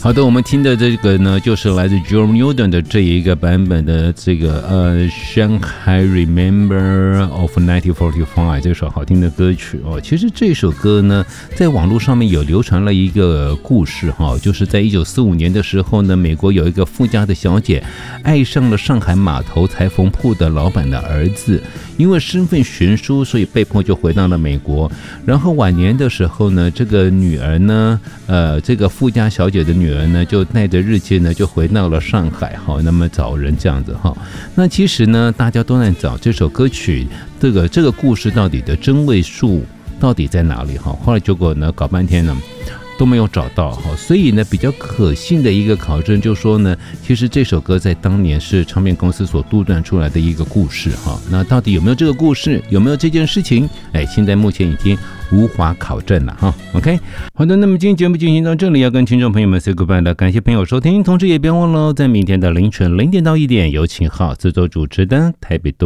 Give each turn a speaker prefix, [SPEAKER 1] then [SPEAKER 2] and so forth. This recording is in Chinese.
[SPEAKER 1] 好的，我们听的这个呢，就是来自 John Newton 的这一个版本的这个Shanghai Remember of 1945这首好听的歌曲哦。其实这首歌呢，在网络上面有流传了一个故事哈，就是在1945年的时候呢，美国有一个富家的小姐爱上了上海码头裁缝铺的老板的儿子，因为身份悬殊，所以被迫就回到了美国。然后晚年的时候呢，这个女儿呢，这个富家小姐的女儿呢，就带着日记呢，就回到了上海哈，那么找人这样子哈。那其实呢，大家都在找这首歌曲，这个故事到底的真伪数到底在哪里哈？后来结果呢，搞半天呢，都没有找到哈，所以呢，比较可信的一个考证就说呢，其实这首歌在当年是唱片公司所杜撰出来的一个故事哈。那到底有没有这个故事，有没有这件事情？现在目前已经无法考证了哈。OK， 好的，那么今天节目进行到这里，要跟听众朋友们 say goodbye 了，感谢朋友收听，同时也别忘了在明天的凌晨0点到1点，由秦昊制作主持的台北